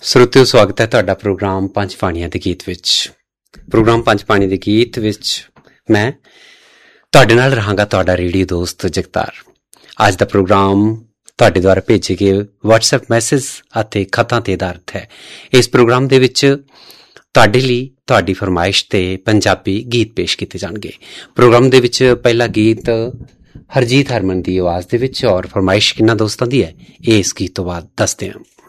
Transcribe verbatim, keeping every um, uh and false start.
ਸਰੋਤਿਓ, ਸਵਾਗਤ ਹੈ ਤੁਹਾਡਾ ਪ੍ਰੋਗਰਾਮ ਪੰਜ ਪਾਣੀਆਂ ਦੇ ਗੀਤ ਵਿੱਚ। ਪ੍ਰੋਗਰਾਮ ਪੰਜ ਪਾਣੀ ਦੇ ਗੀਤ ਵਿੱਚ ਮੈਂ ਤੁਹਾਡੇ ਨਾਲ ਰਹਾਂਗਾ, ਤੁਹਾਡਾ ਰੇਡੀਓ ਦੋਸਤ ਜਗਤਾਰ। ਅੱਜ ਦਾ ਪ੍ਰੋਗਰਾਮ ਤੁਹਾਡੇ ਦੁਆਰਾ ਭੇਜੇ ਗਏ ਵਟਸਐਪ ਮੈਸੇਜ ਅਤੇ ਖਤਾਂ ਤੇ ਆਧਾਰਿਤ ਹੈ। ਇਸ ਪ੍ਰੋਗਰਾਮ ਦੇ ਵਿੱਚ ਤੁਹਾਡੇ ਲਈ ਤੁਹਾਡੀ ਫਰਮਾਇਸ਼ ਤੇ ਪੰਜਾਬੀ ਗੀਤ ਪੇਸ਼ ਕੀਤੇ ਜਾਣਗੇ। ਪ੍ਰੋਗਰਾਮ ਦੇ ਵਿੱਚ ਪਹਿਲਾ ਗੀਤ ਹਰਜੀਤ ਹਰਮਨ ਦੀ ਆਵਾਜ਼ ਦੇ ਵਿੱਚ, ਔਰ ਫਰਮਾਇਸ਼ ਕਿੰਨਾ ਦੋਸਤਾਂ ਦੀ ਹੈ ਇਹ ਇਸ ਗੀਤ ਤੋਂ ਬਾਅਦ ਦੱਸਦੇ ਹਾਂ।